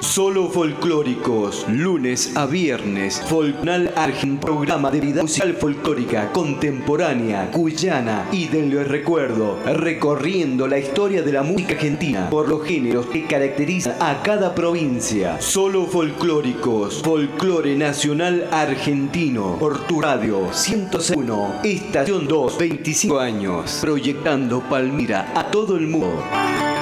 Solo folclóricos, lunes a viernes, Folknal Argent, programa de vida musical folclórica, contemporánea, cuyana y del recuerdo, recorriendo la historia de la música argentina por los géneros que caracterizan a cada provincia. Solo folclóricos, folclore nacional argentino, por tu radio 101, estación 2, 25 años, proyectando Palmira a todo el mundo.